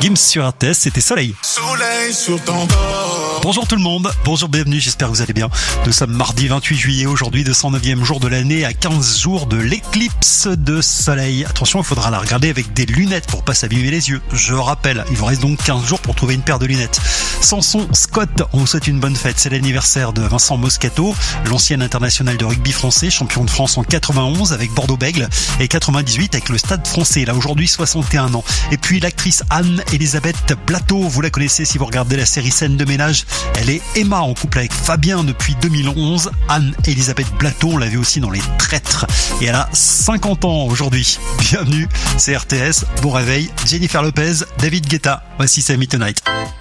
Gims sur RTS, c'était Soleil. Soleil sur ton corps. Bonjour tout le monde, bonjour, bienvenue, j'espère que vous allez bien. Nous sommes mardi 28 juillet, aujourd'hui 209e jour de l'année, à 15 jours de l'éclipse de soleil. Attention, il faudra la regarder avec des lunettes pour pas s'abîmer les yeux. Je rappelle, il vous reste donc 15 jours pour trouver une paire de lunettes. Samson Scott, on vous souhaite une bonne fête. C'est l'anniversaire de Vincent Moscato, l'ancien international de rugby français, champion de France en 91 avec Bordeaux-Bègles et 98 avec le Stade français. Là aujourd'hui 61 ans. Et puis l'actrice Anne-Elisabeth Blateau, vous la connaissez si vous regardez la série Scène de ménage. Elle est Emma en couple avec Fabien depuis 2011. Anne-Elisabeth Blateau, on l'a vu aussi dans Les Traîtres. Et elle a 50 ans aujourd'hui. Bienvenue, c'est RTS. Bon réveil. Jennifer Lopez, David Guetta. Voici Sammy Tonight.